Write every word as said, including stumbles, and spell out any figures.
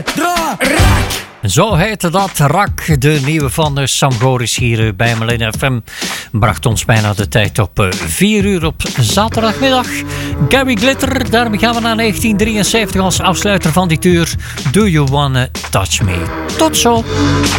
dra, rak. Zo heette dat, Rak, de nieuwe van uh, Sam Goris hier bij Millennium F M. Bracht ons bijna de tijd op uh, vier uur op zaterdagmiddag. Gary Glitter, daarmee gaan we naar negentien drieënzeventig als afsluiter van dit uur. Do You Wanna Touch Me. Tot zo.